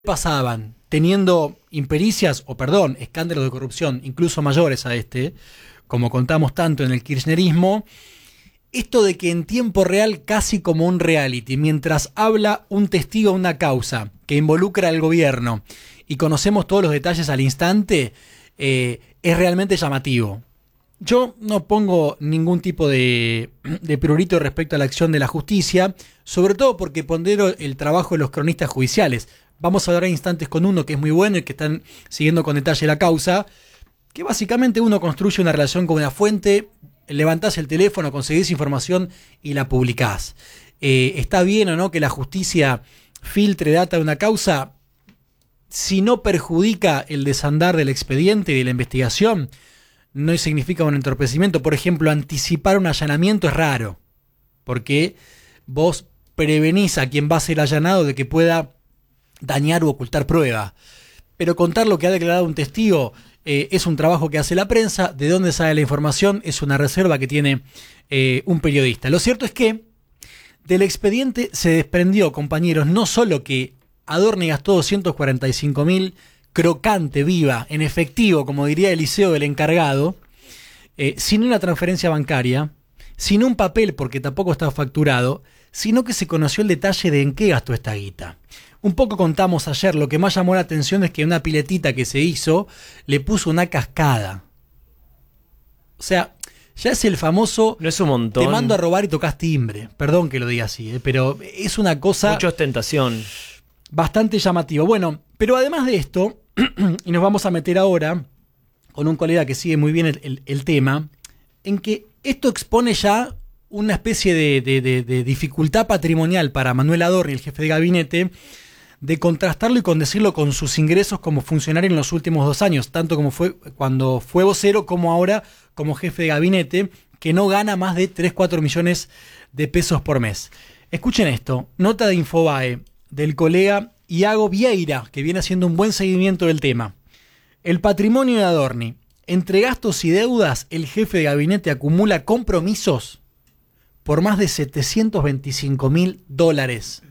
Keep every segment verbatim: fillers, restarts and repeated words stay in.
pasaban teniendo impericias, o perdón, escándalos de corrupción incluso mayores a este, como contamos tanto en el kirchnerismo, esto de que en tiempo real, casi como un reality, mientras habla un testigo de una causa que involucra al gobierno y conocemos todos los detalles al instante, eh, es realmente llamativo. Yo no pongo ningún tipo de, de prurito respecto a la acción de la justicia, sobre todo porque pondero el trabajo de los cronistas judiciales. Vamos a hablar en instantes con uno que es muy bueno y que están siguiendo con detalle la causa, que básicamente uno construye una relación con una fuente, levantás el teléfono, conseguís información y la publicás. Eh, ¿Está bien o no que la justicia filtre data de una causa? Si no perjudica el desandar del expediente y de la investigación, no significa un entorpecimiento. Por ejemplo, anticipar un allanamiento es raro, porque vos prevenís a quien va a ser allanado de que pueda dañar u ocultar prueba. Pero contar lo que ha declarado un testigo eh, es un trabajo que hace la prensa. De dónde sale la información es una reserva que tiene eh, un periodista. Lo cierto es que del expediente se desprendió, compañeros, no solo que Adorni gastó doscientos cuarenta y cinco mil crocante, viva, en efectivo, como diría Eliseo, el encargado, eh, sin una transferencia bancaria, sin un papel porque tampoco estaba facturado, sino que se conoció el detalle de en qué gastó esta guita. Un poco contamos ayer, lo que más llamó la atención es que una piletita que se hizo le puso una cascada. O sea, ya es el famoso... No es un montón. Te mando a robar y tocas timbre. Perdón que lo diga así, eh, pero es una cosa... Mucha ostentación. Bastante llamativo. Bueno, pero además de esto, y nos vamos a meter ahora con un colega que sigue muy bien el, el, el tema, en que esto expone ya una especie de, de, de, de dificultad patrimonial para Manuel Adorni, el jefe de gabinete, de contrastarlo y condecirlo con sus ingresos como funcionario en los últimos dos años, tanto como fue cuando fue vocero como ahora como jefe de gabinete, que no gana más de tres a cuatro millones de pesos por mes. Escuchen esto, nota de Infobae del colega Iago Vieira, que viene haciendo un buen seguimiento del tema. El patrimonio de Adorni. Entre gastos y deudas, el jefe de gabinete acumula compromisos por más de setecientos veinticinco mil dólares.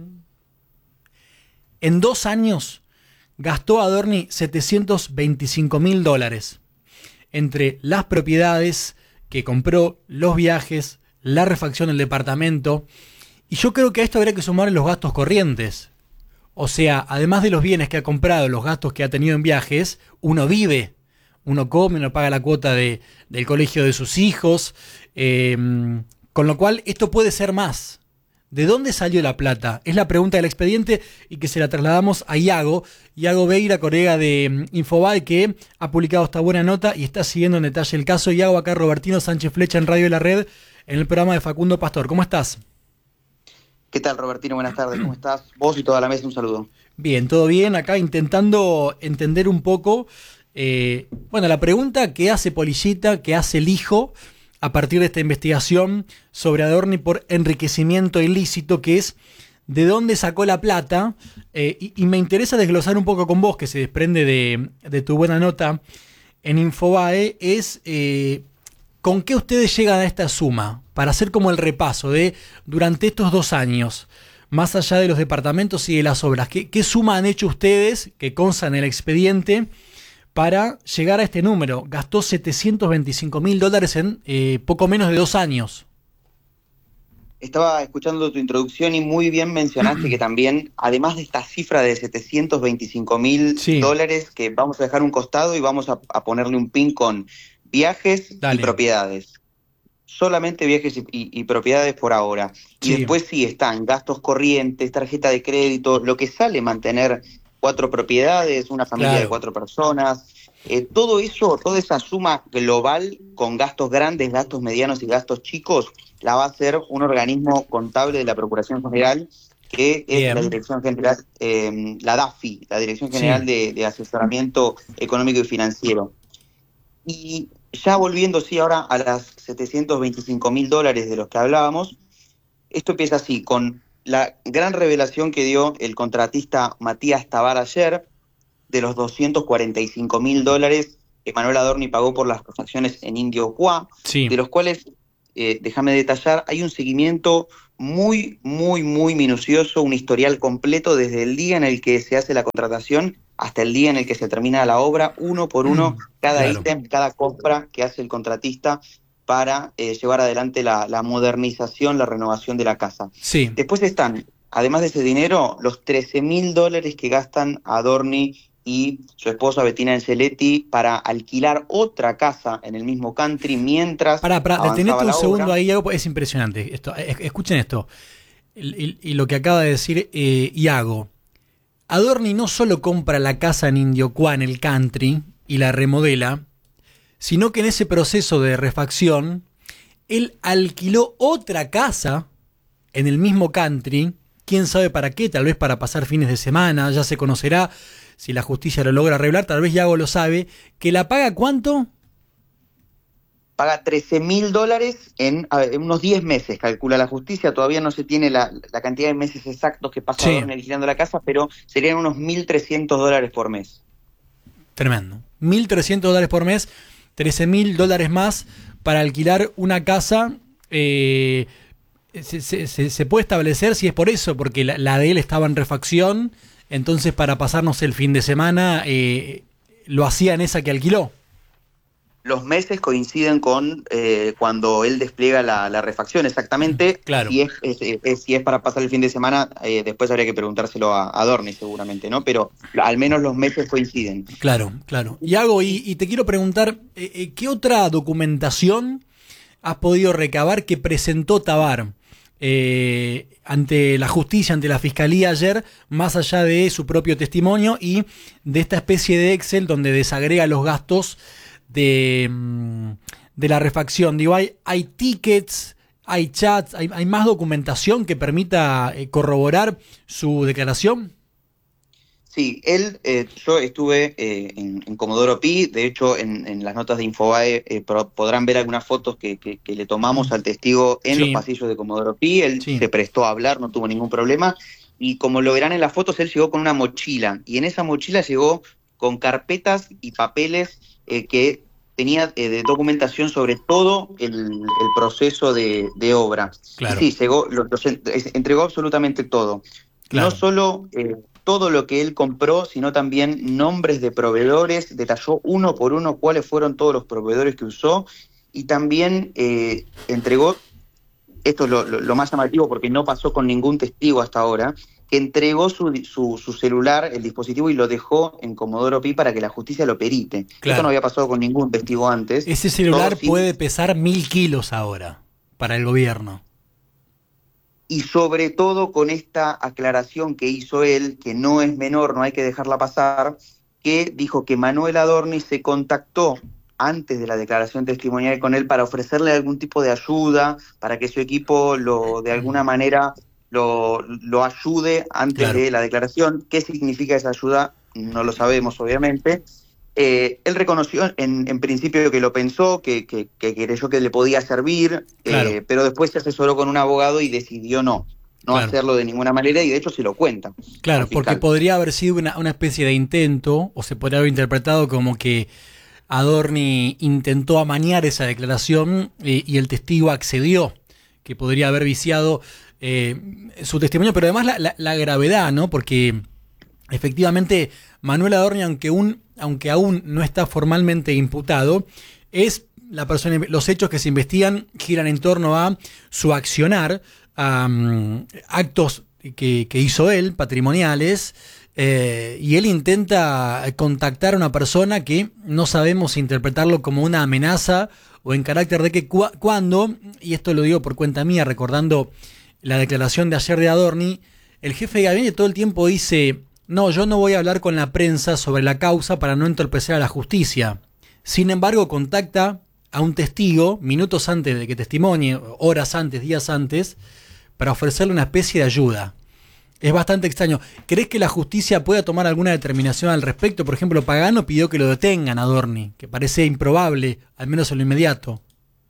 En dos años gastó Adorni setecientos veinticinco mil dólares entre las propiedades que compró, los viajes, la refacción del departamento. Y yo creo que a esto habría que sumar los gastos corrientes. O sea, además de los bienes que ha comprado, los gastos que ha tenido en viajes, uno vive, uno come, uno paga la cuota de, del colegio de sus hijos, eh, con lo cual esto puede ser más. ¿De dónde salió la plata? Es la pregunta del expediente y que se la trasladamos a Iago. Iago Vieira, colega de Infobae, que ha publicado esta buena nota y está siguiendo en detalle el caso. Iago, acá Robertino Sánchez Flecha en Radio de la Red, en el programa de Facundo Pastor. ¿Cómo estás? ¿Qué tal, Robertino? Buenas tardes, ¿cómo estás? Vos y toda la mesa, un saludo. Bien, todo bien. Acá intentando entender un poco, eh, bueno, la pregunta que hace Polillita, que hace el hijo, a partir de esta investigación sobre Adorni por enriquecimiento ilícito, que es de dónde sacó la plata, eh, y, y me interesa desglosar un poco con vos, que se desprende de, de tu buena nota en Infobae, es eh, con qué ustedes llegan a esta suma, para hacer como el repaso de durante estos dos años, más allá de los departamentos y de las obras, ¿qué, qué suma han hecho ustedes, que consta en el expediente, para llegar a este número? Gastó setecientos veinticinco mil dólares en eh, poco menos de dos años. Estaba escuchando tu introducción y muy bien mencionaste que también, además de esta cifra de setecientos veinticinco mil sí. dólares, que vamos a dejar un costado y vamos a, a ponerle un pin con viajes Dale. y propiedades. Solamente viajes y, y, y propiedades por ahora. Y sí. después sí están gastos corrientes, tarjeta de crédito, lo que sale mantener cuatro propiedades, una familia claro. de cuatro personas, eh, todo eso, toda esa suma global con gastos grandes, gastos medianos y gastos chicos, la va a hacer un organismo contable de la Procuración General, que es Bien. la Dirección General, eh, la D A F I, la Dirección General sí. de, de Asesoramiento Económico y Financiero. Y ya volviendo, sí, ahora a las setecientos veinticinco mil dólares de los que hablábamos, esto empieza así, con la gran revelación que dio el contratista Matías Tabar ayer, de los doscientos cuarenta y cinco mil dólares que Manuel Adorni pagó por las transacciones en Indio Cuá, sí. de los cuales, eh, déjame detallar, hay un seguimiento muy, muy, muy minucioso, un historial completo desde el día en el que se hace la contratación hasta el día en el que se termina la obra, uno por uno, cada claro. ítem, cada compra que hace el contratista para eh, llevar adelante la, la modernización, la renovación de la casa. Sí. Después están, además de ese dinero, los trece mil dólares que gastan Adorni y su esposa Bettina Angeletti para alquilar otra casa en el mismo country mientras Para, para, detenete un segundo obra. ahí, es impresionante. Esto, escuchen esto. Y, y, y lo que acaba de decir eh, Iago. Adorni no solo compra la casa en Indiocuá, en el country, y la remodela, sino que en ese proceso de refacción, él alquiló otra casa en el mismo country, quién sabe para qué, tal vez para pasar fines de semana, ya se conocerá si la justicia lo logra arreglar, tal vez Iago lo sabe, que la paga ¿cuánto? Paga trece mil dólares en, ver, en unos diez meses, calcula la justicia, todavía no se tiene la, la cantidad de meses exactos que pasa sí. Adorni alquilando la casa, pero serían unos mil trescientos dólares por mes. Tremendo. mil trescientos dólares por mes, trece mil dólares más para alquilar una casa. Eh, se, se, se, se puede establecer si es por eso, porque la, la de él estaba en refacción, entonces para pasarnos el fin de semana eh, lo hacía en esa que alquiló. Los meses coinciden con eh, cuando él despliega la, la refacción, exactamente. Claro. Si es, es, es, si es para pasar el fin de semana, eh, después habría que preguntárselo a Adorni seguramente, ¿no? Pero al menos los meses coinciden. Claro, claro. Iago, y, y te quiero preguntar, eh, ¿qué otra documentación has podido recabar que presentó Tabar eh, ante la justicia, ante la fiscalía ayer, más allá de su propio testimonio y de esta especie de Excel donde desagrega los gastos de, de la refacción? Digo, hay, hay tickets, hay chats, hay, hay más documentación que permita eh, corroborar su declaración. Sí, él, eh, yo estuve eh, en, en Comodoro Pi, de hecho en, en las notas de Infobae eh, podrán ver algunas fotos que, que, que le tomamos al testigo en sí. los pasillos de Comodoro Pi, él sí. se prestó a hablar, no tuvo ningún problema, y como lo verán en las fotos, él llegó con una mochila, y en esa mochila llegó con carpetas y papeles eh, que tenía eh, de documentación sobre todo el, el proceso de, de obra. Claro. Y sí, llegó, lo, lo, entregó absolutamente todo. Claro. No solo eh, todo lo que él compró, sino también nombres de proveedores, detalló uno por uno cuáles fueron todos los proveedores que usó, y también eh, entregó, esto es lo, lo, lo más llamativo porque no pasó con ningún testigo hasta ahora, que entregó su, su, su celular, el dispositivo, y lo dejó en Comodoro Pi para que la justicia lo perite. Claro. Esto no había pasado con ningún testigo antes. Ese celular puede pesar mil kilos ahora para el gobierno. Y sobre todo con esta aclaración que hizo él, que no es menor, no hay que dejarla pasar, que dijo que Manuel Adorni se contactó antes de la declaración testimonial con él para ofrecerle algún tipo de ayuda, para que su equipo lo de alguna manera lo, lo ayude antes claro. de la declaración. ¿Qué significa esa ayuda? No lo sabemos, obviamente. Eh, él reconoció en, en principio que lo pensó, que, que, que creyó que le podía servir, claro. eh, pero después se asesoró con un abogado y decidió no, no claro. hacerlo de ninguna manera, y de hecho se lo cuenta. Claro, porque podría haber sido una, una especie de intento, o se podría haber interpretado como que Adorni intentó amañar esa declaración eh, y el testigo accedió, que podría haber viciado eh, su testimonio, pero además la, la, la gravedad, ¿no? Porque efectivamente Manuel Adorni, aunque, un, aunque aún no está formalmente imputado, es la persona, los hechos que se investigan giran en torno a su accionar, a um, actos que, que hizo él, patrimoniales, eh, y él intenta contactar a una persona que no sabemos interpretarlo como una amenaza o en carácter de que cu cuando, y esto lo digo por cuenta mía, recordando la declaración de ayer de Adorni, el jefe de gabinete todo el tiempo dice: no, yo no voy a hablar con la prensa sobre la causa para no entorpecer a la justicia. Sin embargo, contacta a un testigo minutos antes de que testimonie, horas antes, días antes, para ofrecerle una especie de ayuda. Es bastante extraño. ¿Crees que la justicia pueda tomar alguna determinación al respecto? Por ejemplo, Pagano pidió que lo detengan a Adorni, que parece improbable, al menos en lo inmediato.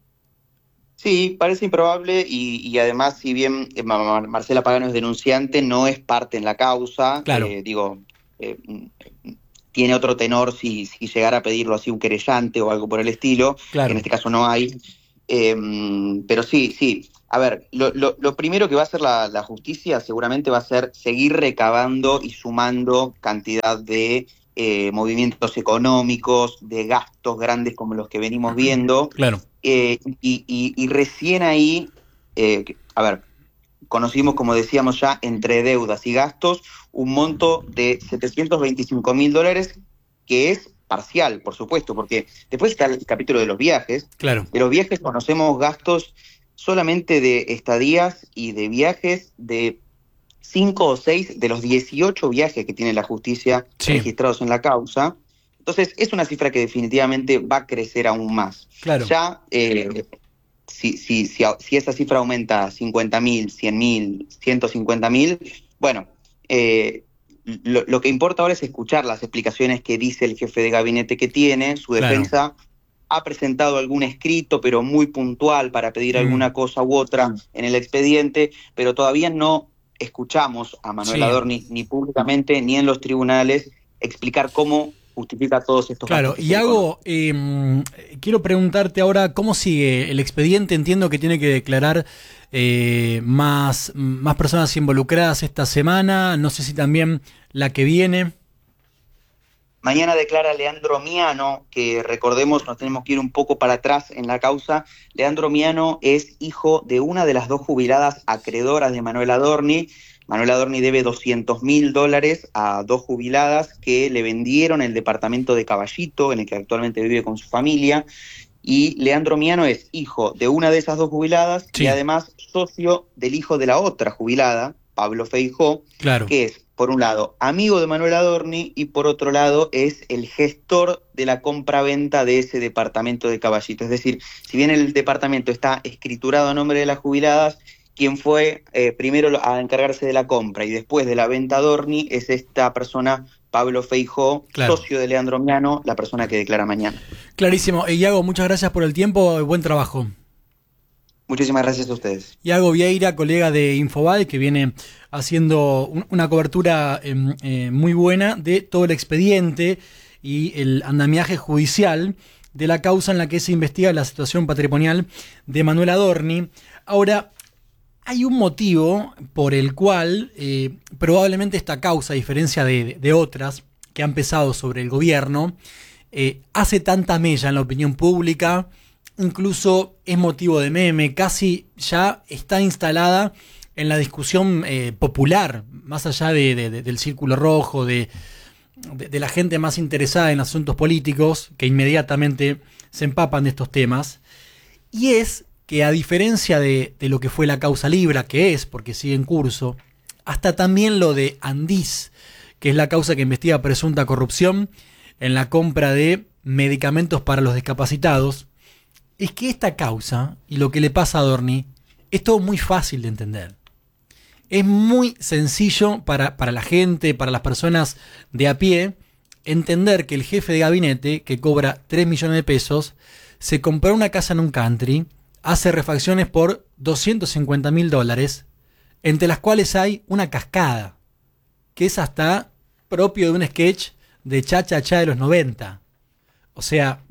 Sí, parece improbable, y, y además, si bien eh, Marcela Pagano es denunciante, no es parte en la causa. Claro. Eh, digo, eh, tiene otro tenor si, si llegara a pedirlo así un querellante o algo por el estilo. Claro. En este caso no hay. Eh, pero sí, sí, A ver, lo, lo, lo primero que va a hacer la, la justicia seguramente va a ser seguir recabando y sumando cantidad de eh, movimientos económicos, de gastos grandes como los que venimos viendo. Claro. Eh, y, y, y recién ahí, eh, a ver, conocimos, como decíamos ya, entre deudas y gastos, un monto de setecientos veinticinco mil dólares, que es parcial, por supuesto, porque después está el capítulo de los viajes. Claro. De los viajes conocemos gastos solamente de estadías y de viajes de cinco o seis de los dieciocho viajes que tiene la justicia sí. registrados en la causa. Entonces, es una cifra que definitivamente va a crecer aún más. Claro. Ya, eh, si, si, si, si esa cifra aumenta a cincuenta mil, cien mil, ciento cincuenta mil, bueno, eh, lo, lo que importa ahora es escuchar las explicaciones que dice el jefe de gabinete que tiene, su defensa. Claro. Ha presentado algún escrito, pero muy puntual, para pedir mm. alguna cosa u otra en el expediente, pero todavía no escuchamos a Manuel sí. Adorni, ni públicamente, ni en los tribunales, explicar cómo justifica todos estos claro, gastos. Claro, y hago, eh, quiero preguntarte ahora, ¿cómo sigue el expediente? Entiendo que tiene que declarar eh, más, más personas involucradas esta semana, no sé si también la que viene. Mañana declara Leandro Miano, que recordemos, nos tenemos que ir un poco para atrás en la causa. Leandro Miano es hijo de una de las dos jubiladas acreedoras de Manuel Adorni. Manuel Adorni debe doscientos mil dólares a dos jubiladas que le vendieron el departamento de Caballito, en el que actualmente vive con su familia. Y Leandro Miano es hijo de una de esas dos jubiladas sí. y además socio del hijo de la otra jubilada, Pablo Feijó, claro. que es, por un lado, amigo de Manuel Adorni, y por otro lado es el gestor de la compra-venta de ese departamento de Caballito. Es decir, si bien el departamento está escriturado a nombre de las jubiladas, quien fue eh, primero a encargarse de la compra y después de la venta a Adorni es esta persona, Pablo Feijó, claro. socio de Leandro Miano, la persona que declara mañana. Clarísimo. Eh, Iago, muchas gracias por el tiempo, buen trabajo. Muchísimas gracias a ustedes. Iago Vieira, colega de Infobae, que viene haciendo un, una cobertura eh, eh, muy buena de todo el expediente y el andamiaje judicial de la causa en la que se investiga la situación patrimonial de Manuel Adorni. Ahora, hay un motivo por el cual eh, probablemente esta causa, a diferencia de, de otras que han pesado sobre el gobierno, eh, hace tanta mella en la opinión pública. Incluso es motivo de meme, casi ya está instalada en la discusión eh, popular, más allá de, de, de, del círculo rojo, de, de, de la gente más interesada en asuntos políticos, que inmediatamente se empapan de estos temas. Y es que, a diferencia de, de lo que fue la causa Libra, que es, porque sigue en curso, hasta también lo de Andis, que es la causa que investiga presunta corrupción en la compra de medicamentos para los discapacitados, es que esta causa y lo que le pasa a Adorni es todo muy fácil de entender. Es muy sencillo para, para la gente, para las personas de a pie, entender que el jefe de gabinete, que cobra tres millones de pesos, se compró una casa en un country, hace refacciones por doscientos cincuenta mil dólares, entre las cuales hay una cascada, que es hasta propio de un sketch de Cha Cha Cha de los noventa. O sea,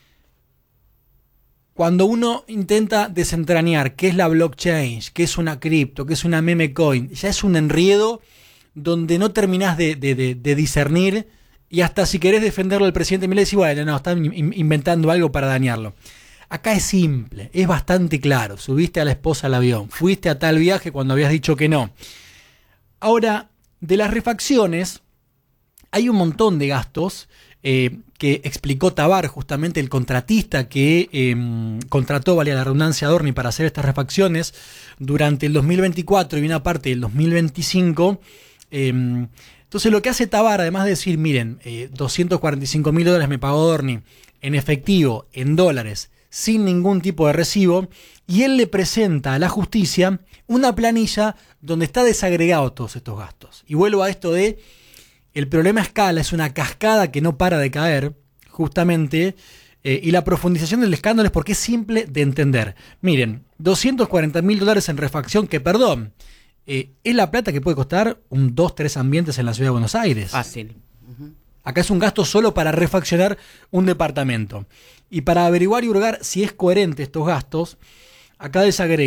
cuando uno intenta desentrañar qué es la blockchain, qué es una cripto, qué es una meme coin, ya es un enredo donde no terminás de, de, de, de discernir, y hasta si querés defenderlo al presidente Milei decís, bueno, no, están inventando algo para dañarlo. Acá es simple, es bastante claro. Subiste a la esposa al avión, fuiste a tal viaje cuando habías dicho que no. Ahora, de las refacciones, hay un montón de gastos eh, que explicó Tabar, justamente el contratista que eh, contrató, valía la redundancia, a Adorni para hacer estas refacciones durante el dos mil veinticuatro y una parte del dos mil veinticinco. Eh, entonces lo que hace Tabar, además de decir, miren, eh, doscientos cuarenta y cinco mil dólares me pagó Adorni en efectivo, en dólares, sin ningún tipo de recibo, y él le presenta a la justicia una planilla donde está desagregado todos estos gastos. Y vuelvo a esto de, el problema a escala es una cascada que no para de caer, justamente, eh, y la profundización del escándalo es porque es simple de entender. Miren, doscientos cuarenta mil dólares en refacción, que perdón, eh, es la plata que puede costar un dos, tres ambientes en la ciudad de Buenos Aires. Fácil. Uh-huh. Acá es un gasto solo para refaccionar un departamento. Y para averiguar y hurgar si es coherente estos gastos, acá desagrega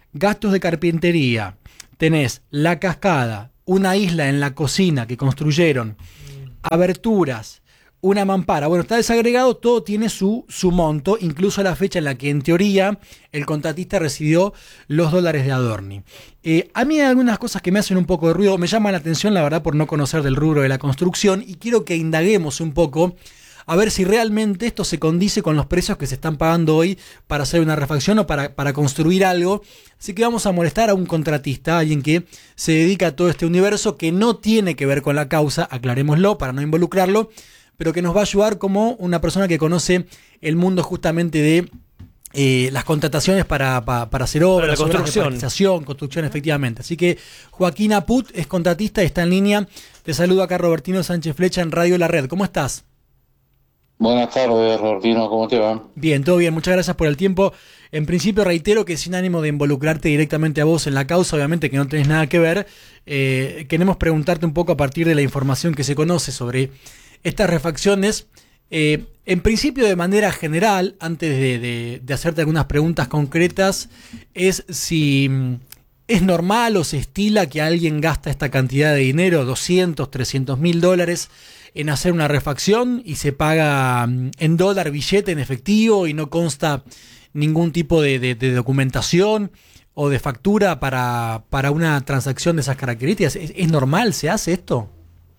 gastos de carpintería, tenés la cascada, una isla en la cocina que construyeron, aberturas, una mampara, bueno, está desagregado, todo tiene su, su monto, incluso la fecha en la que en teoría el contratista recibió los dólares de Adorni. Eh, a mí hay algunas cosas que me hacen un poco de ruido, me llaman la atención la verdad por no conocer del rubro de la construcción y quiero que indaguemos un poco a ver si realmente esto se condice con los precios que se están pagando hoy para hacer una refacción o para, para construir algo. Así que vamos a molestar a un contratista, a alguien que se dedica a todo este universo que no tiene que ver con la causa, aclarémoslo para no involucrarlo, pero que nos va a ayudar como una persona que conoce el mundo justamente de eh, las contrataciones para, para, para hacer obras, para la construcción. Obras de construcción, efectivamente. Así que Joaquín Aput es contratista, está en línea. Te saludo acá Robertino Sánchez Flecha en Radio La Red. ¿Cómo estás? Buenas tardes, Robertino, ¿cómo te va? Bien, todo bien, muchas gracias por el tiempo. En principio reitero que sin ánimo de involucrarte directamente a vos en la causa, obviamente que no tenés nada que ver, eh, queremos preguntarte un poco a partir de la información que se conoce sobre estas refacciones, eh, en principio de manera general, antes de, de, de hacerte algunas preguntas concretas, es si es normal o se estila que alguien gasta esta cantidad de dinero, doscientos, trescientos mil dólares, en hacer una refacción y se paga en dólar billete en efectivo y no consta ningún tipo de, de, de documentación o de factura para, para una transacción de esas características. ¿Es, es normal? ¿Se hace esto?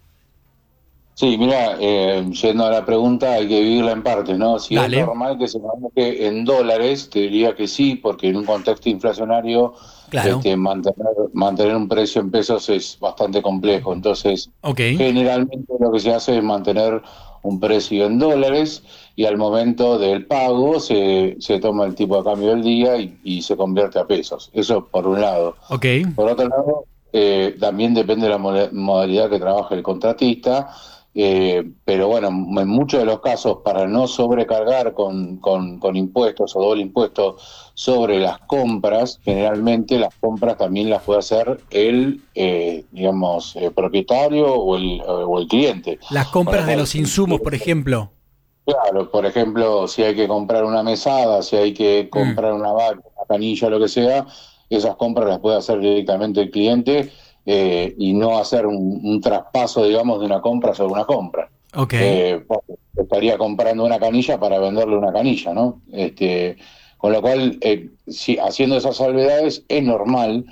Sí, mira, eh, yendo a la pregunta, hay que dividirla en partes, ¿no? Si Dale. Es normal que se maneje en dólares, te diría que sí, porque en un contexto inflacionario, claro. este, mantener, mantener un precio en pesos es bastante complejo. Entonces, okay. Generalmente lo que se hace es mantener un precio en dólares y al momento del pago se, se toma el tipo de cambio del día y, y se convierte a pesos. Eso por un lado. Okay. Por otro lado, eh, también depende de la modalidad que trabaje el contratista. Eh, pero bueno, en muchos de los casos, para no sobrecargar con, con, con impuestos o doble impuesto sobre las compras, generalmente las compras también las puede hacer el, eh, digamos, eh, propietario o el, o el cliente. Las compras Para de los insumos, por ejemplo. Claro, por ejemplo, si hay que comprar una mesada, si hay que comprar mm. una vaca, una canilla, lo que sea, esas compras las puede hacer directamente el cliente. Eh, y no hacer un, un traspaso, digamos, de una compra sobre una compra. Okay. Eh, estaría comprando una canilla para venderle una canilla, ¿no? Este, con lo cual, eh, si, haciendo esas salvedades, es normal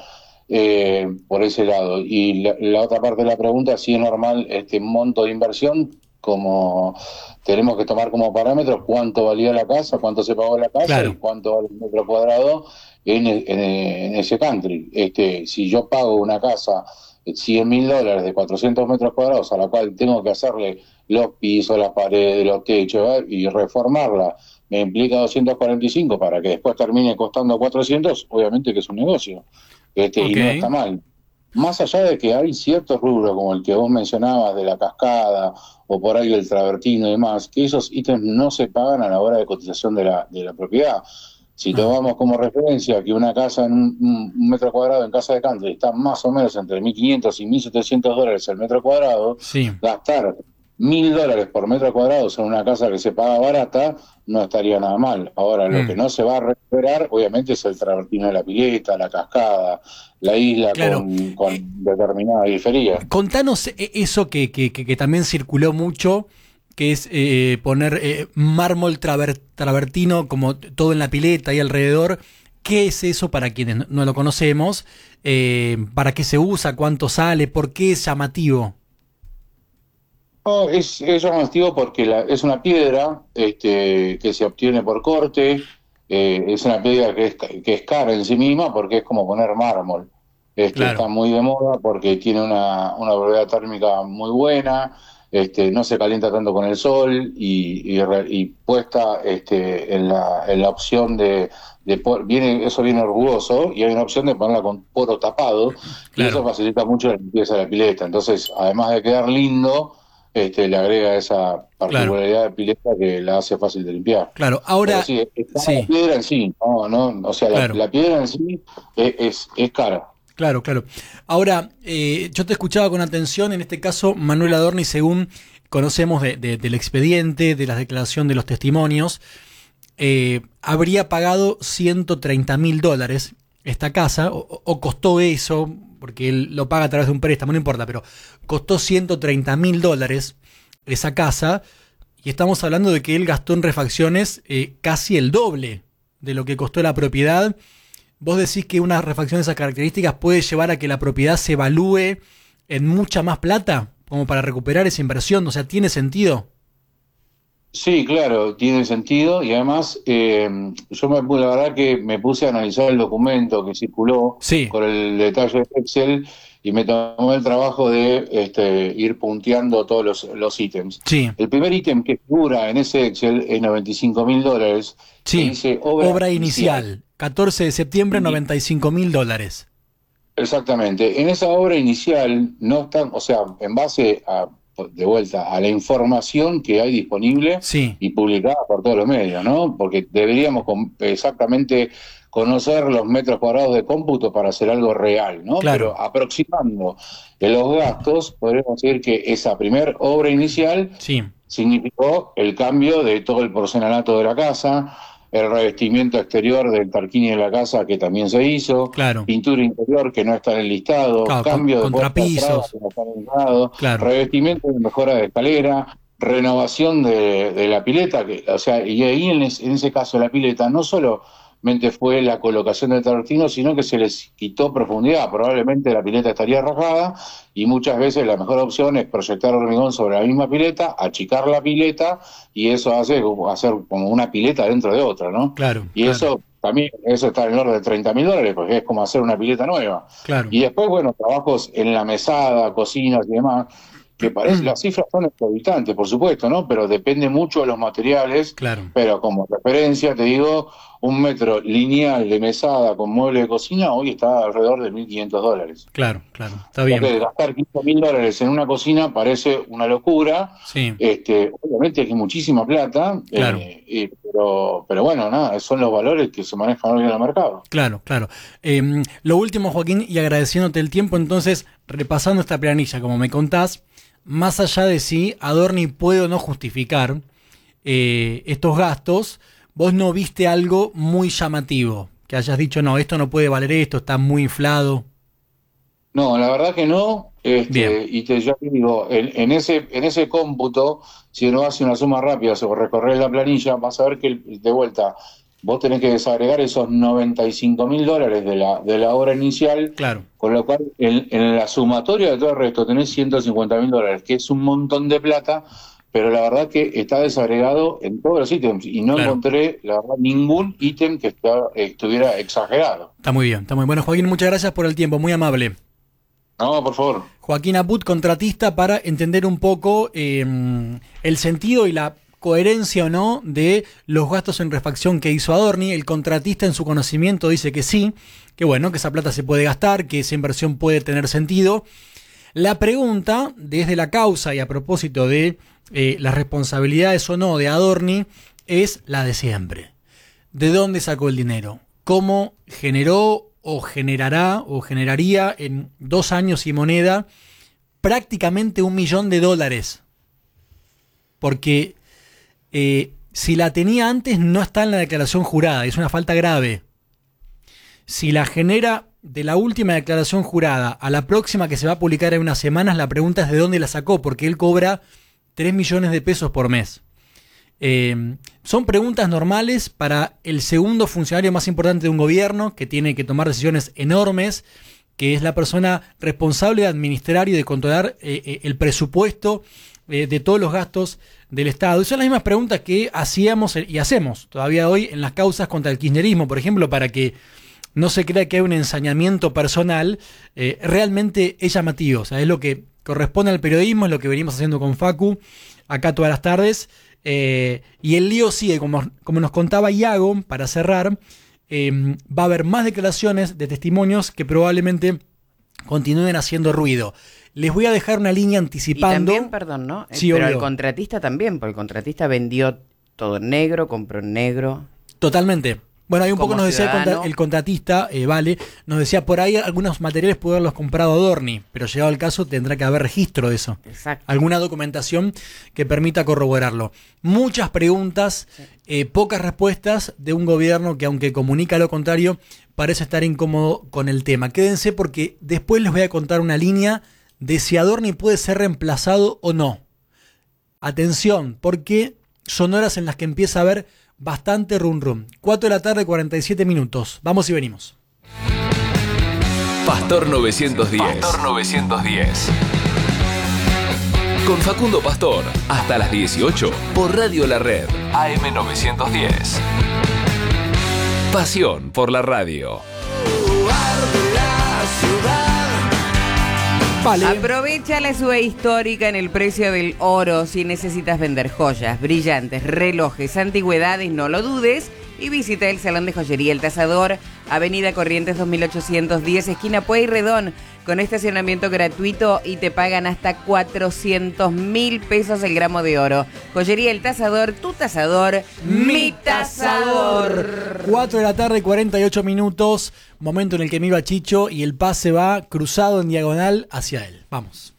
eh, por ese lado. Y la, la otra parte de la pregunta, si es normal este monto de inversión, como tenemos que tomar como parámetro cuánto valía la casa, cuánto se pagó la casa, claro, y cuánto vale el metro cuadrado en, en, en ese country. Este, si yo pago una casa cien mil dólares de cuatrocientos metros cuadrados, a la cual tengo que hacerle los pisos, las paredes, los techos, ¿verdad? Y reformarla, me implica doscientos cuarenta y cinco para que después termine costando cuatrocientos, obviamente que es un negocio. Este, okay. Y no está mal. Más allá de que hay ciertos rubros, como el que vos mencionabas, de la cascada, o por ahí el travertino y demás, que esos ítems no se pagan a la hora de cotización de la, de la propiedad. Si tomamos como referencia que una casa en un, un metro cuadrado en casa de country está más o menos entre mil quinientos y mil setecientos dólares el metro cuadrado, sí, gastar mil dólares por metro cuadrado en una casa que se paga barata no estaría nada mal. Ahora, lo mm. que no se va a recuperar, obviamente, es el travertino de la pileta, la cascada, la isla, claro, con, con eh, determinada diferencia. Contanos eso que, que, que, que también circuló mucho, que es eh, poner eh, mármol traver, travertino como todo en la pileta y alrededor. ¿Qué es eso para quienes no lo conocemos? Eh, ¿Para qué se usa? ¿Cuánto sale? ¿Por qué es llamativo? No, es, es llamativo porque la, es una piedra este, que se obtiene por corte, eh, es una piedra que es, que es cara en sí misma porque es como poner mármol. Este, claro. Está muy de moda porque tiene una, una propiedad térmica muy buena, este, no se calienta tanto con el sol y, y, y puesta este, en, la, en la opción de, de por, viene eso viene rugoso y hay una opción de ponerla con poro tapado, claro, y eso facilita mucho la limpieza de la pileta. Entonces, además de quedar lindo, Este, le agrega esa particularidad, claro, de pileta que la hace fácil de limpiar. Claro, ahora... Sí, está sí. La piedra en sí, no, no, o sea, claro, la, la piedra en sí es, es, es cara. Claro, claro. Ahora, eh, yo te escuchaba con atención, en este caso, Manuel Adorni, según conocemos de, de, del expediente, de la declaración de los testimonios, eh, habría pagado ciento treinta mil dólares esta casa, o, o costó eso, porque él lo paga a través de un préstamo, no importa, pero costó ciento treinta mil dólares esa casa, y estamos hablando de que él gastó en refacciones eh, casi el doble de lo que costó la propiedad. ¿Vos decís que una refacción de esas características puede llevar a que la propiedad se evalúe en mucha más plata, como para recuperar esa inversión? O sea, ¿tiene sentido? Sí, claro, tiene sentido, y además eh, yo me, la verdad que me puse a analizar el documento que circuló sí. con el detalle de Excel y me tomé el trabajo de este, ir punteando todos los, los ítems. Sí. El primer ítem que figura en ese Excel es noventa y cinco mil dólares. Sí, dice obra, obra inicial, inicial, catorce de septiembre, y, noventa y cinco mil dólares. Exactamente, en esa obra inicial no están, o sea, en base a de vuelta a la información que hay disponible sí. y publicada por todos los medios, ¿no? Porque deberíamos con, exactamente conocer los metros cuadrados de cómputo para hacer algo real, ¿no? Claro. Pero aproximando los gastos, podríamos decir que esa primer obra inicial sí. significó el cambio de todo el porcelanato de la casa, el revestimiento exterior del parquini de la casa que también se hizo, claro. pintura interior que no está en el listado, claro, cambio con, de contrapisos, que no está en el listado, claro. revestimiento de mejora de escalera, renovación de, de la pileta, que, o sea, y ahí en, es, en ese caso la pileta no solamente fue la colocación del travertino, sino que se les quitó profundidad. Probablemente la pileta estaría rajada y muchas veces la mejor opción es proyectar hormigón sobre la misma pileta, achicar la pileta y eso hace hacer como una pileta dentro de otra, ¿no? Claro. Y claro. eso también, eso está en el orden de treinta mil dólares, porque es como hacer una pileta nueva. Claro. Y después, bueno, trabajos en la mesada, cocinas y demás, que parece, las cifras son exorbitantes, por supuesto, ¿no? Pero depende mucho de los materiales. Claro. Pero como referencia, te digo, un metro lineal de mesada con mueble de cocina hoy está alrededor de mil quinientos dólares. Claro, claro, está bien. Porque gastar quince mil dólares en una cocina parece una locura. Sí. Este, obviamente es muchísima plata, claro. eh, eh, pero, pero bueno, nada, son los valores que se manejan hoy en el mercado. Claro, claro. Eh, lo último, Joaquín, y agradeciéndote el tiempo, entonces, repasando esta planilla, como me contás, más allá de si Adorni puede o no justificar eh, estos gastos, vos no viste algo muy llamativo, que hayas dicho, no, esto no puede valer esto, está muy inflado. No, la verdad que no, este, y te, ya te digo, en, en ese en ese cómputo, si uno hace una suma rápida o recorres la planilla, vas a ver que de vuelta vos tenés que desagregar esos noventa y cinco mil dólares de la, de la obra inicial, claro. Con lo cual en, en la sumatoria de todo el resto tenés ciento cincuenta mil dólares, que es un montón de plata, pero la verdad que está desagregado en todos los ítems y no claro. encontré, la verdad, ningún ítem que está, estuviera exagerado. Está muy bien, está muy bueno. Joaquín, muchas gracias por el tiempo, muy amable. No, por favor. Joaquín Aput, contratista, para entender un poco eh, el sentido y la coherencia o no de los gastos en refacción que hizo Adorni. El contratista en su conocimiento dice que sí, que bueno, que esa plata se puede gastar, que esa inversión puede tener sentido. La pregunta, desde la causa y a propósito de eh, las responsabilidades o no de Adorni, es la de siempre. ¿De dónde sacó el dinero? ¿Cómo generó o generará o generaría en dos años y moneda prácticamente un millón de dólares? Porque eh, si la tenía antes no está en la declaración jurada, es una falta grave. Si la genera de la última declaración jurada a la próxima que se va a publicar en unas semanas, la pregunta es de dónde la sacó, porque él cobra tres millones de pesos por mes. Eh, son preguntas normales para el segundo funcionario más importante de un gobierno, que tiene que tomar decisiones enormes, que es la persona responsable de administrar y de controlar eh, eh, el presupuesto eh, de todos los gastos del Estado. Y son las mismas preguntas que hacíamos y hacemos todavía hoy en las causas contra el kirchnerismo, por ejemplo, para que no se crea que hay un ensañamiento personal. Eh, realmente es llamativo, o sea, es lo que corresponde al periodismo, es lo que venimos haciendo con Facu acá todas las tardes. Eh, y el lío sigue, como, como nos contaba Iago, para cerrar, eh, va a haber más declaraciones de testimonios que probablemente continúen haciendo ruido. Les voy a dejar una línea anticipando. Y también, perdón, ¿no? Sí, pero obvio. El contratista también, porque el contratista vendió todo en negro, compró en negro. Totalmente, Bueno, hay un poco nos decía el, contra, el contratista, eh, vale, nos decía por ahí algunos materiales puede haberlos comprado Adorni, pero llegado el caso tendrá que haber registro de eso. Exacto. Alguna documentación que permita corroborarlo. Muchas preguntas, sí. eh, pocas respuestas de un gobierno que, aunque comunica lo contrario, parece estar incómodo con el tema. Quédense porque después les voy a contar una línea de si Adorni puede ser reemplazado o no. Atención, porque son horas en las que empieza a haber bastante rum rum. cuatro de la tarde, cuarenta y siete minutos. Vamos y venimos. Pastor novecientos diez. Pastor novecientos diez. Con Facundo Pastor, hasta las dieciocho, por Radio La Red, A M novecientos diez. Pasión por la radio. Vale. Aprovecha la suba histórica en el precio del oro. Si necesitas vender joyas, brillantes, relojes, antigüedades, no lo dudes y visita el Salón de Joyería El Tasador, Avenida Corrientes dos mil ochocientos diez, esquina Pueyrredón, con estacionamiento gratuito y te pagan hasta cuatrocientos mil pesos el gramo de oro. Joyería El Tasador, tu tasador, mi tasador. cuatro de la tarde, cuarenta y ocho minutos, momento en el que miro a Chicho y el pase va cruzado en diagonal hacia él. Vamos.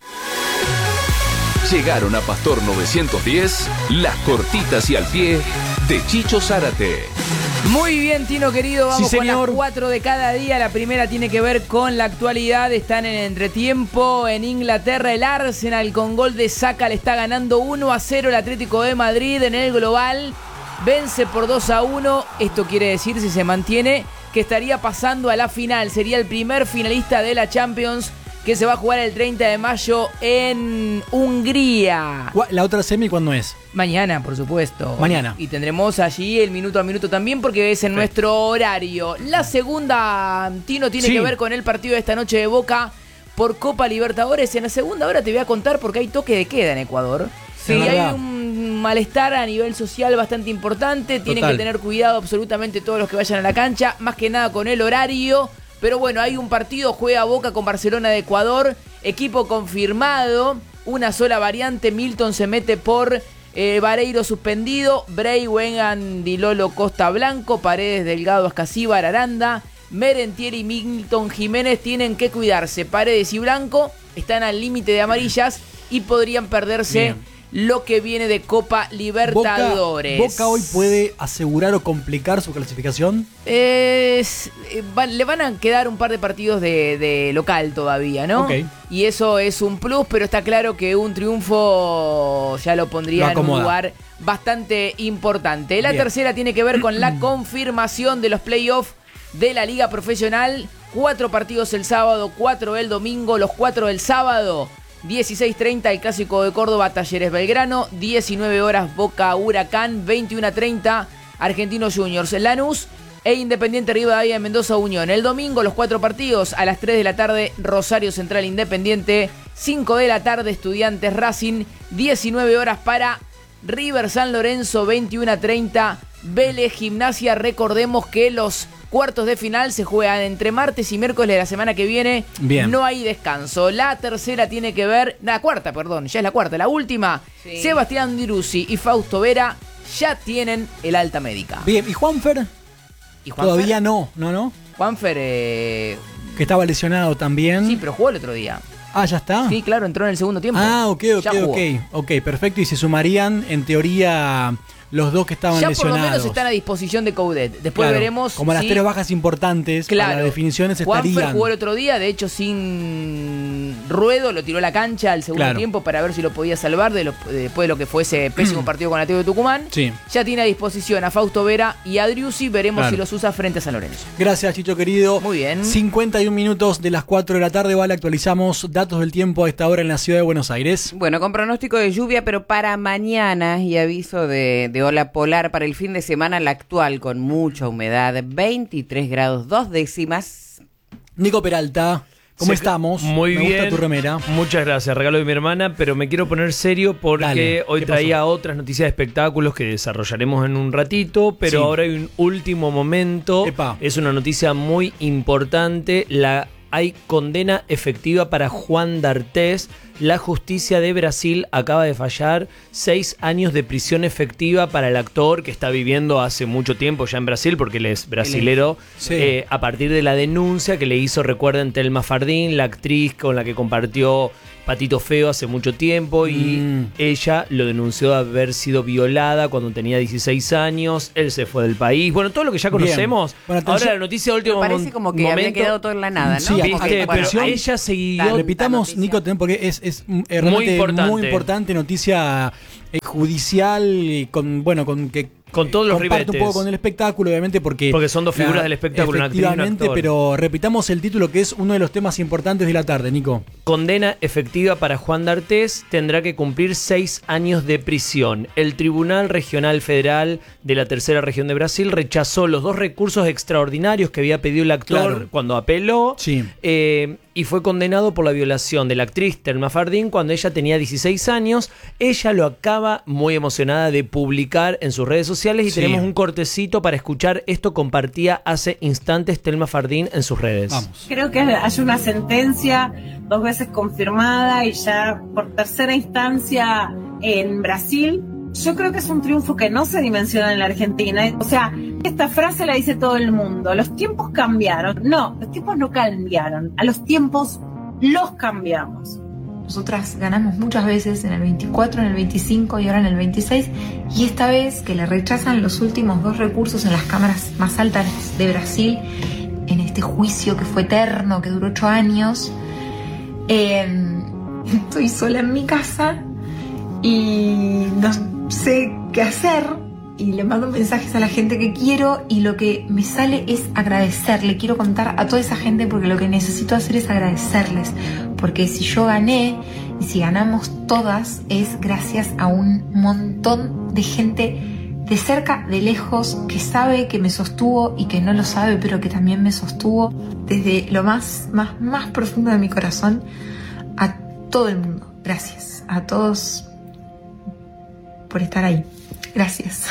Llegaron a Pastor novecientos diez, las cortitas y al pie de Chicho Zárate. Muy bien, Tino querido, vamos sí, con las cuatro de cada día. La primera tiene que ver con la actualidad. Están en entretiempo en Inglaterra. El Arsenal con gol de Saka le está ganando uno a cero el Atlético de Madrid en el global. Vence por dos a uno. Esto quiere decir, si se mantiene, que estaría pasando a la final. Sería el primer finalista de la Champions, que se va a jugar el treinta de mayo en Hungría. ¿La otra semi cuándo es? Mañana, por supuesto. Mañana. Y tendremos allí el minuto a minuto también, porque es en sí. nuestro horario. La segunda, Tino, tiene sí. que ver con el partido de esta noche de Boca por Copa Libertadores. En la segunda hora te voy a contar porque hay toque de queda en Ecuador. Sí, hay un malestar a nivel social bastante importante. Tienen Total. que tener cuidado absolutamente todos los que vayan a la cancha, más que nada con el horario. Pero bueno, hay un partido, juega Boca con Barcelona de Ecuador, equipo confirmado, una sola variante, Milton se mete por eh, Vareiro suspendido, Bray, Wengan, Dilolo, Costa Blanco, Paredes, Delgado, Ascasíbar, Aranda, Merentiel y Milton Jiménez tienen que cuidarse. Paredes y Blanco están al límite de amarillas y podrían perderse Bien. lo que viene de Copa Libertadores. ¿Boca, Boca hoy puede asegurar o complicar su clasificación? Es, eh, va, le van a quedar un par de partidos de, de local todavía, ¿no? Okay. Y eso es un plus, pero está claro que un triunfo ya lo pondría lo en un lugar bastante importante. La Bien. tercera tiene que ver con la confirmación de los playoffs de la Liga Profesional. Cuatro partidos el sábado, cuatro el domingo, los cuatro del sábado. dieciséis treinta el Clásico de Córdoba, Talleres Belgrano. diecinueve horas Boca Huracán. veintiuno treinta Argentinos Juniors Lanús e Independiente Rivadavia de Mendoza Unión. El domingo los cuatro partidos a las tres de la tarde Rosario Central Independiente. cinco de la tarde Estudiantes Racing. diecinueve horas para River San Lorenzo. veintiuno treinta Vélez Gimnasia. Recordemos que los cuartos de final se juegan entre martes y miércoles de la semana que viene. Bien. No hay descanso. La tercera tiene que ver... La cuarta, perdón. Ya es la cuarta. La última. Sí. Sebastián Diruzzi y Fausto Vera ya tienen el alta médica. Bien. ¿Y Juanfer? ¿Y Juanfer? Todavía no. ¿No, no? Juanfer... Eh... Que estaba lesionado también. Sí, pero jugó el otro día. Ah, ¿ya está? Sí, claro. Entró en el segundo tiempo. Ah, ok, ok, ok. Ok, perfecto. Y se sumarían, en teoría... Los dos que estaban ya lesionados. Ya por lo menos están a disposición de Coudet. Después claro, veremos. Como las si... tres bajas importantes, claro, para las definiciones estarían. Juanfer jugó el otro día, de hecho sin Ruedo, lo tiró a la cancha al segundo claro. tiempo para ver si lo podía salvar de lo, después de lo que fue ese pésimo partido con Atlético de Tucumán. Sí. Ya tiene a disposición a Fausto Vera y a Driussi. Veremos claro. si los usa frente a San Lorenzo. Gracias, Chicho querido. Muy bien. cincuenta y un minutos de las cuatro de la tarde, vale, actualizamos datos del tiempo a esta hora en la ciudad de Buenos Aires. Bueno, con pronóstico de lluvia, pero para mañana y aviso de, de ola polar para el fin de semana, la actual con mucha humedad, veintitrés grados, dos décimas. Nico Peralta, ¿cómo Se, estamos? Muy me bien. Me gusta tu remera. Muchas gracias, regalo de mi hermana, pero me quiero poner serio porque Dale, hoy traía pasó? otras noticias de espectáculos que desarrollaremos en un ratito, pero sí. ahora hay un último momento. Epa. Es una noticia muy importante, la hay condena efectiva para Juan D'Artés. La justicia de Brasil acaba de fallar seis años de prisión efectiva para el actor que está viviendo hace mucho tiempo ya en Brasil, porque él es brasilero, sí. eh, a partir de la denuncia que le hizo, recuerden, Thelma Fardín, la actriz con la que compartió Patito Feo hace mucho tiempo, y mm. ella lo denunció de haber sido violada cuando tenía dieciséis años. Él se fue del país. Bueno, todo lo que ya conocemos. Bueno, ahora la noticia de último momento. Parece como que momento, había quedado todo en la nada, ¿no? Sí, ¿viste? Bueno, pero ella siguió. Repitamos, Nico, porque es, es realmente muy importante. muy importante noticia eh, judicial, con bueno, con que con todos los ribetes. Un poco con el espectáculo, obviamente, porque... Porque son dos figuras la, del espectáculo, efectivamente, una actriz, pero repitamos el título, que es uno de los temas importantes de la tarde, Nico. Condena efectiva para Juan D'Artés, tendrá que cumplir seis años de prisión. El Tribunal Regional Federal de la Tercera Región de Brasil rechazó los dos recursos extraordinarios que había pedido el actor claro. cuando apeló. Sí. Eh, y fue condenado por la violación de la actriz Thelma Fardín cuando ella tenía dieciséis años. Ella lo acaba, muy emocionada, de publicar en sus redes sociales y sí. tenemos un cortecito para escuchar. Esto compartía hace instantes Thelma Fardín en sus redes. Vamos. Creo que hay una sentencia dos veces confirmada y ya por tercera instancia en Brasil. Yo creo que es un triunfo que no se dimensiona en la Argentina. O sea, esta frase la dice todo el mundo. Los tiempos cambiaron. No, los tiempos no cambiaron. A los tiempos los cambiamos. Nosotras ganamos muchas veces en el veinticuatro, en el veinticinco y ahora en el veintiséis. Y esta vez que le rechazan los últimos dos recursos en las cámaras más altas de Brasil, en este juicio que fue eterno, que duró ocho años, eh, estoy sola en mi casa y no sé qué hacer, y le mando mensajes a la gente que quiero, y lo que me sale es agradecer. Le quiero contar a toda esa gente, porque lo que necesito hacer es agradecerles, porque si yo gané y si ganamos todas es gracias a un montón de gente de cerca, de lejos, que sabe, que me sostuvo, y que no lo sabe pero que también me sostuvo desde lo más, más, más profundo de mi corazón. A todo el mundo, gracias a todos por estar ahí. Gracias.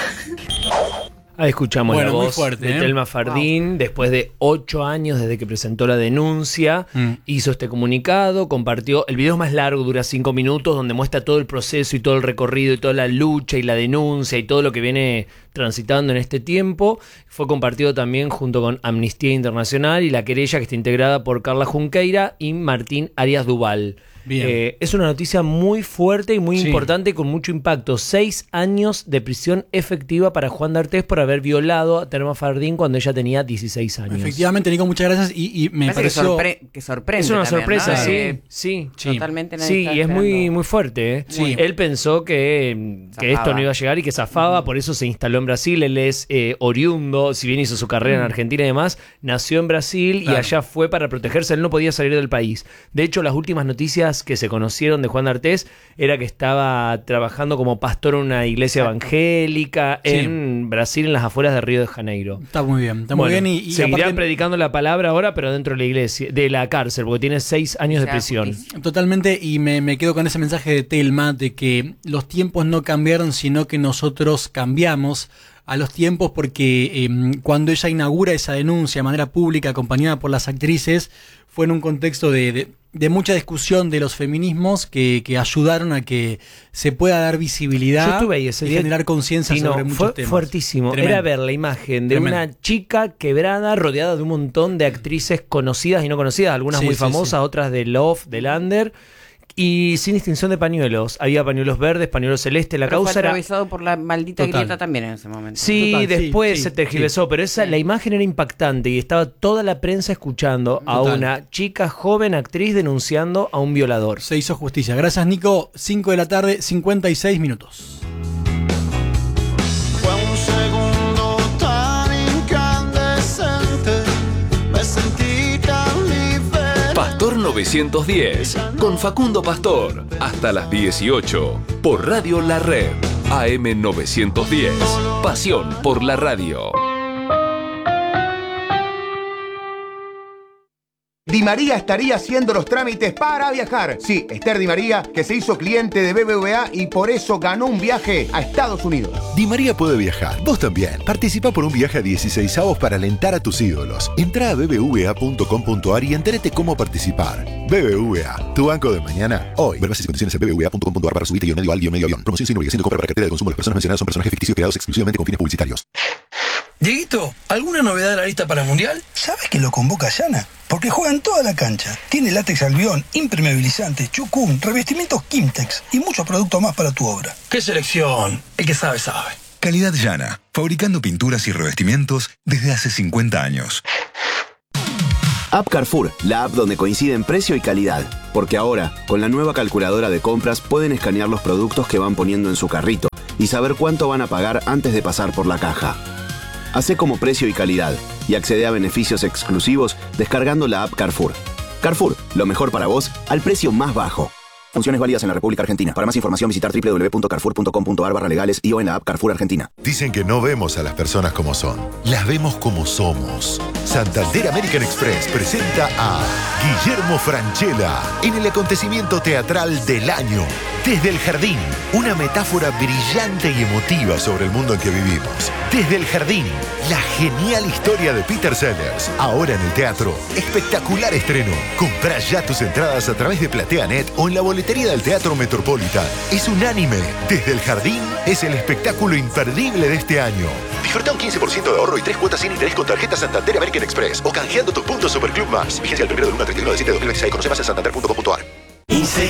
Ahí escuchamos bueno, la voz fuerte, de ¿eh? Thelma Fardín. Wow. Después de ocho años desde que presentó la denuncia, mm. hizo este comunicado, compartió. El video es más largo, dura cinco minutos, donde muestra todo el proceso y todo el recorrido y toda la lucha y la denuncia y todo lo que viene transitando en este tiempo. Fue compartido también junto con Amnistía Internacional y la querella, que está integrada por Carla Junqueira y Martín Arias Duval. Eh, es una noticia muy fuerte y muy sí. importante, con mucho impacto. Seis años de prisión efectiva para Juan D'Artés por haber violado a Thelma Fardín cuando ella tenía dieciséis años. Efectivamente, Nico, muchas gracias. Y, y me Parece pareció... que, sorpre- que sorprende. Es una también, sorpresa, ¿no? sí, Eh, sí. Totalmente nadie Sí, está y es esperando. muy, muy fuerte. ¿eh? Sí. Él pensó que, que esto no iba a llegar y que zafaba, por eso se instaló en Brasil. Él es eh, oriundo, si bien hizo su carrera en Argentina y demás, nació en Brasil claro. y allá fue para protegerse. Él no podía salir del país. De hecho, las últimas noticias que se conocieron de Juan D'Artés era que estaba trabajando como pastor en una iglesia Exacto. evangélica sí. en Brasil, en las afueras de Río de Janeiro. Está muy bien, está bueno, muy bien. Y, y seguirá aparte... predicando la palabra ahora, pero dentro de la iglesia, de la cárcel, porque tiene seis años de prisión. Totalmente, y me, me quedo con ese mensaje de Thelma, de que los tiempos no cambiaron, sino que nosotros cambiamos a los tiempos, porque eh, cuando ella inaugura esa denuncia de manera pública, acompañada por las actrices, fue en un contexto de, de, de mucha discusión de los feminismos que, que ayudaron a que se pueda dar visibilidad. Yo estuve ahí ese y día, generar conciencia sí, no, sobre muchos fue temas. Fuertísimo. Tremendo. Era ver la imagen de Tremendo. Una chica quebrada rodeada de un montón de actrices conocidas y no conocidas, algunas sí, muy sí, famosas, sí. otras de Love, de Lander. Y sin distinción de pañuelos. Había pañuelos verdes, pañuelos celestes. La pero causa fue era atravesado por la maldita Total. grieta también en ese momento. Sí, Total, después sí, se sí, tergiversó, sí. pero esa Sí. la imagen era impactante y estaba toda la prensa escuchando Total. a una chica joven actriz denunciando a un violador. Se hizo justicia. Gracias, Nico. cinco de la tarde, cincuenta y seis minutos. Fue un segundo tan incandescente, me sentí tan libre. Pastor novecientos diez, con Facundo Pastor, hasta las dieciocho, por Radio La Red, A M novecientos diez, pasión por la radio. Di María estaría haciendo los trámites para viajar. Sí, Esther Di María, que se hizo cliente de B B V A y por eso ganó un viaje a Estados Unidos. Di María puede viajar. Vos también. Participa por un viaje a dieciseisavos para alentar a tus ídolos. Entrá a b b v a punto com punto a r y entérate cómo participar. B B V A, tu banco de mañana, hoy. Ver bases y condiciones en b b v a punto com punto a r para subirte guión medio al guión medio avión. Promoción sin obligación de compra para cartera de consumo. Las personas mencionadas son personajes ficticios creados exclusivamente con fines publicitarios. Dieguito, ¿alguna novedad de la lista para el Mundial? ¿Sabes que lo convoca Yana? Porque juega en toda la cancha. Tiene látex albión, impermeabilizantes, chucún, revestimientos Kimtex y muchos productos más para tu obra. ¡Qué selección! El que sabe, sabe. Calidad Yana, fabricando pinturas y revestimientos desde hace cincuenta años. App Carrefour, la app donde coinciden precio y calidad. Porque ahora, con la nueva calculadora de compras, pueden escanear los productos que van poniendo en su carrito y saber cuánto van a pagar antes de pasar por la caja. Hacé como precio y calidad y accede a beneficios exclusivos descargando la app Carrefour. Carrefour, lo mejor para vos al precio más bajo. Funciones válidas en la República Argentina. Para más información visitar w w w punto carrefour punto com punto a r barra legales y o en la app Carrefour Argentina. Dicen que no vemos a las personas como son, las vemos como somos. Santander American Express presenta a Guillermo Francella en el acontecimiento teatral del año. Desde el Jardín, una metáfora brillante y emotiva sobre el mundo en que vivimos. Desde el Jardín, la genial historia de Peter Sellers. Ahora en el teatro, espectacular estreno. Comprá ya tus entradas a través de PlateaNet o en la boletería del Teatro Metropolitan. Es unánime. Desde el Jardín es el espectáculo imperdible de este año. Disfruta un quince por ciento de ahorro y tres cuotas sin interés con tarjeta Santander American Express o canjeando tus puntos Superclub Más. Vigencia el primero del uno al treinta y uno de diciembre de dos mil veintiséis. Conoce más en santander punto com punto a r.